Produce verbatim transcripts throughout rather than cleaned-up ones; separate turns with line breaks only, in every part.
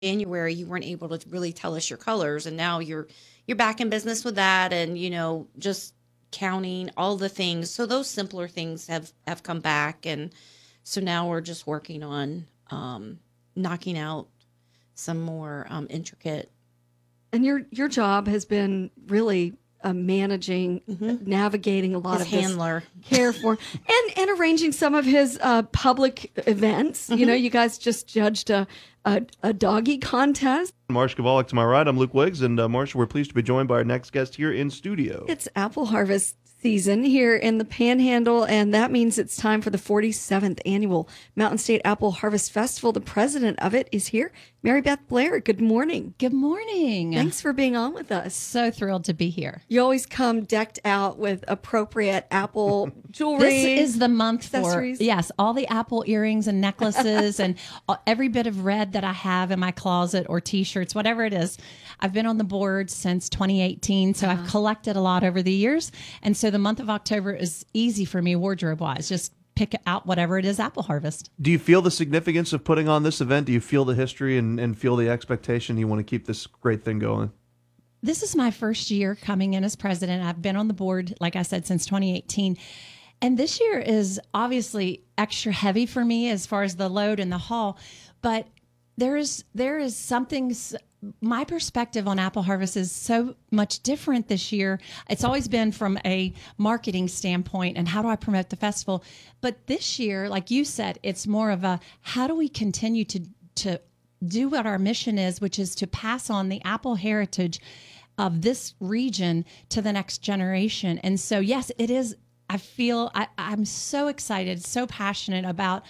January you weren't able to really tell us your colors, and now you're you're back in business with that, and you know just counting all the things. So those simpler things have have come back, and so now we're just working on um, knocking out some more um, intricate.
And your your job has been really uh, managing,
hmm
navigating a lot
His
of this
handler.
care for, and and arranging some of his uh, public events. You know,
hmm
you guys just judged a a, a doggy contest.
Marsh Kavalik to my right. I'm Luke Wiggs, and uh, Marsh, we're pleased to be joined by our next guest here in studio.
It's apple harvest season here in the Panhandle, and that means it's time for the forty-seventh annual Mountain State Apple Harvest Festival. The president of it is here, Mary Beth Blair. Good morning.
Good morning.
Thanks for being on with us.
So thrilled to be here.
You always come decked out with appropriate apple jewelry.
This is the month for,
accessories.
yes, all the apple earrings and necklaces and every bit of red that I have in my closet or t-shirts, whatever it is. I've been on the board since twenty eighteen, so uh-huh. I've collected a lot over the years. And so the month of October is easy for me wardrobe-wise. Just pick out whatever it is apple harvest.
Do you feel the significance of putting on this event? Do you feel the history and, and feel the expectation you want to keep this great thing going?
This is my first year coming in as president. I've been on the board, like I said, since twenty eighteen. And this year is obviously extra heavy for me as far as the load and the haul. But there is there is something... My perspective on apple harvest is so much different this year. It's always been from a marketing standpoint and how do I promote the festival. But this year, like you said, it's more of a how do we continue to to do what our mission is, which is to pass on the apple heritage of this region to the next generation. And so, yes, it is. I feel I, I'm so excited, so passionate about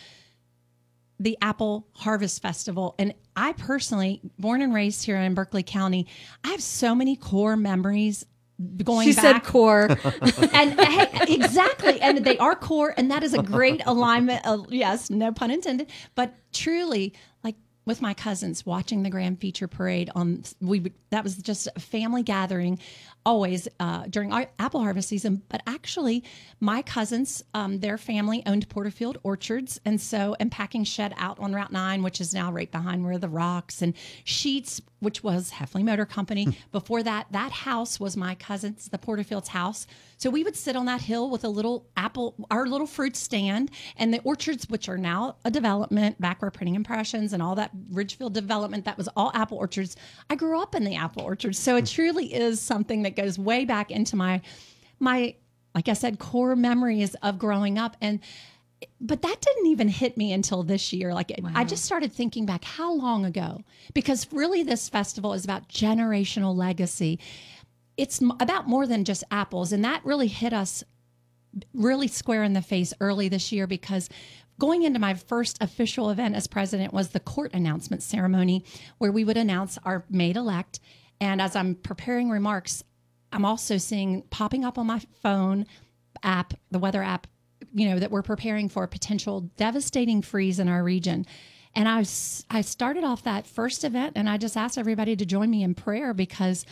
the Apple Harvest Festival. And I personally, born and raised here in Berkeley County, I have so many core memories going
she
back.
She said core.
and hey, exactly. And they are core. And that is a great alignment. Uh, yes, no pun intended. But truly, like with my cousins watching the Grand Feature Parade on, we would, that was just a family gathering always uh, during our apple harvest season. But actually, my cousins, um, their family owned Porterfield Orchards. And so, and packing shed out on Route nine, which is now right behind where the rocks, and Sheets, which was Heffley Motor Company. Before that, that house was my cousin's, the Porterfield's house. So we would sit on that hill with a little apple, our little fruit stand, and the orchards, which are now a development, back where Printing Impressions and all that Ridgefield development, that was all apple orchards. I grew up in the apple orchards. So it truly is something that goes way back into my, my, like I said, core memories of growing up. And, but that didn't even hit me until this year. Like wow. I just started thinking back how long ago, because really this festival is about generational legacy. It's about more than just apples. And that really hit us really square in the face early this year, because going into my first official event as president was the court announcement ceremony where we would announce our maid-elect. And as I'm preparing remarks, I'm also seeing popping up on my phone app, the weather app, you know, that we're preparing for a potential devastating freeze in our region. And I, was, I started off that first event and I just asked everybody to join me in prayer, because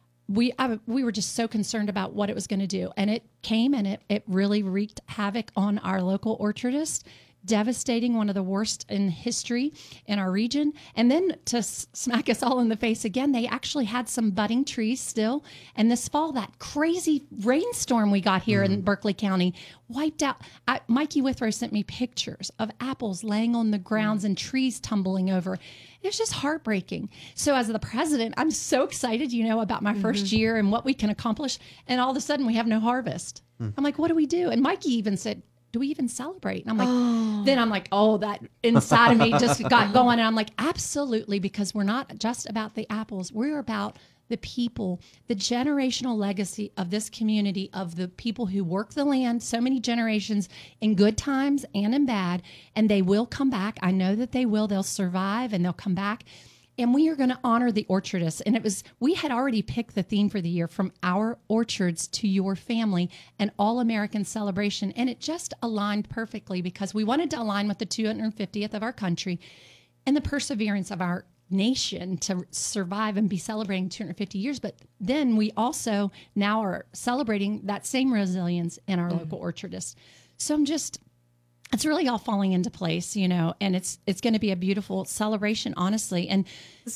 we I, we were just so concerned about what it was going to do. And it came and it, it really wreaked havoc on our local orchardist, devastating, one of the worst in history in our region. And then to s- smack us all in the face again, they actually had some budding trees still. And this fall, that crazy rainstorm we got here mm. in Berkeley County wiped out. I, Mikey Withrow sent me pictures of apples laying on the grounds mm. and trees tumbling over. It was just heartbreaking. So as the president, I'm so excited, you know, about my mm-hmm. first year and what we can accomplish. And all of a sudden we have no harvest. Mm. I'm like, what do we do? And Mikey even said, do we even celebrate? And I'm like, oh. then I'm like, oh, that inside of me just got going. And I'm like, absolutely, because we're not just about the apples. We're about the people, the generational legacy of this community, of the people who work the land so many generations in good times and in bad. And they will come back. I know that they will. They'll survive and they'll come back. And we are going to honor the orchardists. And it was, we had already picked the theme for the year, From Our Orchards to Your Family, an all-American celebration. And it just aligned perfectly, because we wanted to align with the two hundred fiftieth of our country and the perseverance of our nation to survive and be celebrating two hundred fifty years. But then we also now are celebrating that same resilience in our mm. local orchardists. So I'm just... it's really all falling into place, you know, and it's it's going to be a beautiful celebration, honestly. And